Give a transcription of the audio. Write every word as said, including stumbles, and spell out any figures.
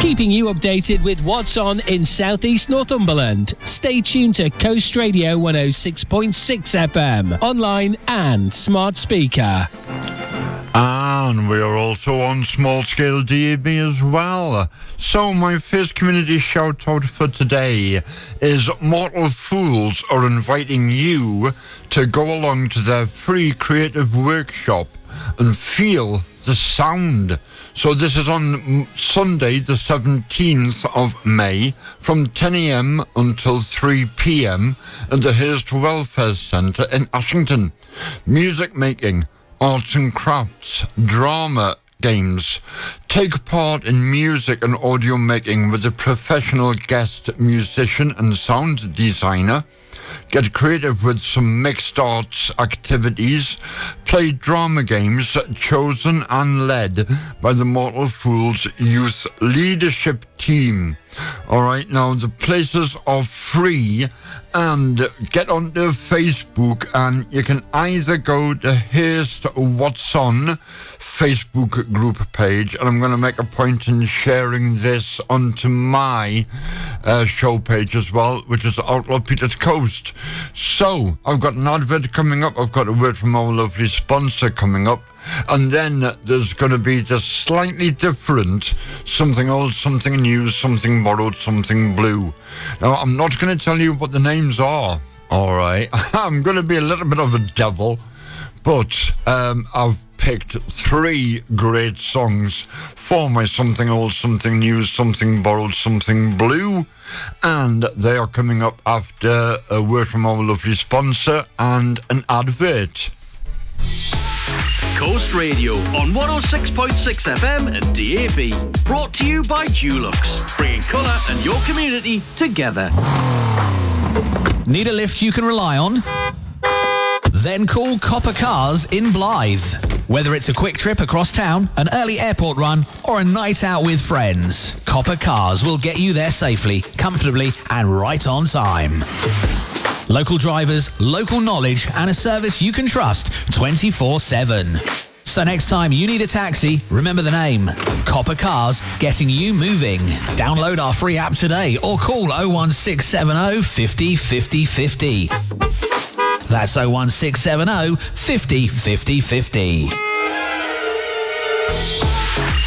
keeping you updated with what's on in South East Northumberland. Stay tuned to Coast Radio one oh six point six F M, online and smart speaker. And we are also on small scale D A B as well. So my first community shout out for today is Mortal Fools are inviting you to go along to their free creative workshop and feel the sound. So this is on Sunday the seventeenth of May from ten a.m. until three p.m. at the Hearst Welfare Centre in Ashington. Music making, arts and crafts, drama, games. Take part in music and audio making with a professional guest musician and sound designer. Get creative with some mixed arts activities. Play drama games chosen and led by the Mortal Fools Youth Leadership Team. All right, now the places are free, and get onto Facebook and you can either go to Hearst What's On Facebook group page, and I'm going to make a point in sharing this onto my uh, show page as well, which is Outlaw Peter's Coast. So I've got an advert coming up, I've got a word from our lovely sponsor coming up, and then there's going to be the slightly different something old, something new, something borrowed, something blue. Now I'm not going to tell you what the names are, all right? I'm going to be a little bit of a devil, but um, I've picked three great songs for my something old, something new, something borrowed, something blue, and they are coming up after a word from our lovely sponsor and an advert. Coast Radio on one oh six point six F M and D A B. Brought to you by Dulux, bringing colour and your community together. Need a lift you can rely on? Then call Copper Cars in Blythe. Whether it's a quick trip across town, an early airport run, or a night out with friends, Copper Cars will get you there safely, comfortably, and right on time. Local drivers, local knowledge, and a service you can trust twenty-four seven. So next time you need a taxi, remember the name. Copper Cars, getting you moving. Download our free app today or call oh one six seven oh, five oh, five oh, five oh. That's oh one six seven oh, five oh, five oh, five oh.